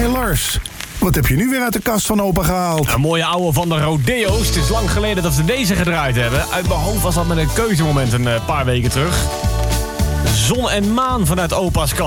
Lars, wat heb je nu weer uit de kast van opa gehaald? Een mooie ouwe van de Rodeo's. Het is lang geleden dat we deze gedraaid hebben. Uit mijn hoofd was dat met een keuzemoment een paar weken terug. Zon en maan vanuit opa's kast.